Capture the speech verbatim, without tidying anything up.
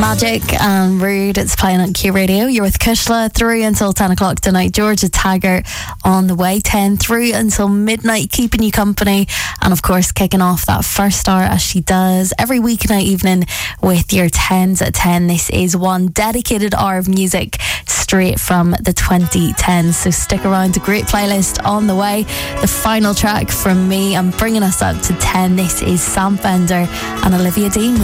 Magic and Rude. It's playing on Q Radio. You're with Kushla through until ten o'clock tonight. Georgia Taggart on the way, ten through until midnight, keeping you company. And of course, kicking off that first hour as she does every weeknight evening with your tens at ten. This is one dedicated hour of music straight from the twenty tens. So stick around. A great playlist on the way. The final track from me, I'm bringing us up to ten. This is Sam Fender and Olivia Dean with